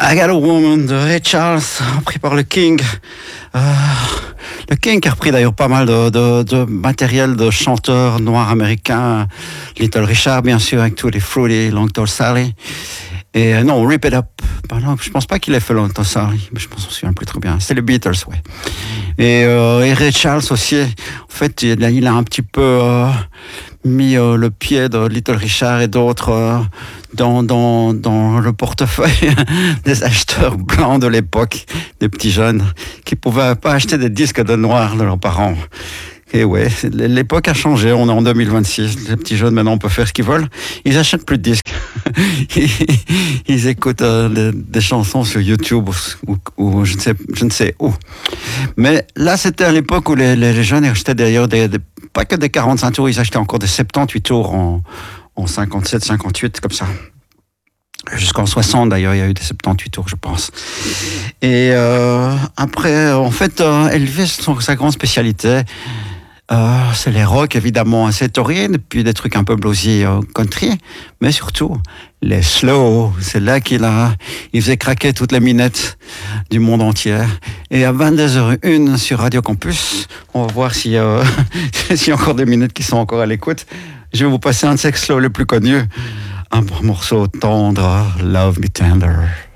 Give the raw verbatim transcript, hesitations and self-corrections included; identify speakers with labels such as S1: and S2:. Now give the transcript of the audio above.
S1: I Got a Woman de Ray Charles, repris par le King. Euh, le King qui a repris d'ailleurs pas mal de, de, de matériel de chanteurs noirs américains. Little Richard, bien sûr, avec tous les Fruity, Long Tall Sally. Et euh, non, Rip It Up. Ben non, je pense pas qu'il ait fait Long Tall Sally, mais je pense qu'on se souvient plus très bien. C'est les Beatles, ouais. Et, euh, et Ray Charles aussi. En fait, il, il a un petit peu euh, mis euh, le pied de Little Richard et d'autres euh, dans, dans, dans le portefeuille des acheteurs blancs de l'époque, des petits jeunes qui pouvaient pas acheter des disques de noirs de leurs parents. Et ouais, l'époque a changé, on est en deux mille vingt-six, les petits jeunes maintenant on peut faire ce qu'ils veulent, ils achètent plus de disques, ils, ils écoutent euh, des, des chansons sur YouTube ou, ou je, ne sais, je ne sais où. Mais là c'était à l'époque où les, les, les jeunes achetaient d'ailleurs des, des, pas que des quarante-cinq tours, ils achetaient encore des soixante-dix-huit tours en, en cinquante-sept, cinquante-huit comme ça. Jusqu'en soixante d'ailleurs, il y a eu des soixante-dix-huit tours, je pense. Et euh, après, en fait, euh, Elvis, son, sa grande spécialité, euh, c'est les rock, évidemment, assez tauriennes, puis des trucs un peu bluesy euh, country, mais surtout les slow. C'est là qu'il a, il faisait craquer toutes les minettes du monde entier. Et à vingt-deux heures une sur Radio Campus, on va voir s'il euh, s'il y a encore des minettes qui sont encore à l'écoute. Je vais vous passer un de ces slow les plus connus. Un morceau tendre, Love Me Tender.